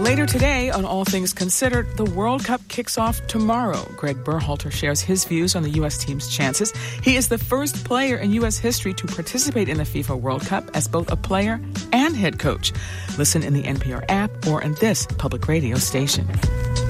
Later today on All Things Considered, the World Cup kicks off tomorrow. Greg Berhalter shares his views on the U.S. team's chances. He is the first player in U.S. history to participate in the FIFA World Cup as both a player and head coach. Listen in the NPR app or in this public radio station.